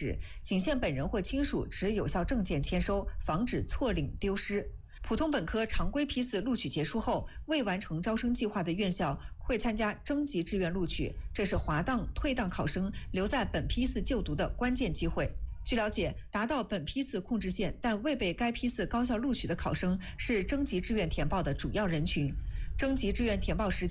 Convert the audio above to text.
址，仅限本人或亲属持有效证件签收，防止错领丢失。普通本科常规批次录取结束后，未完成招生计划的院校会参加征集志愿录取，这是滑档、退档考生留在本批次就读的关键机会。据了解，达到本批次控制线但未被该批次高校录取的考生是征集志愿填报的主要人群。征集志愿填报时间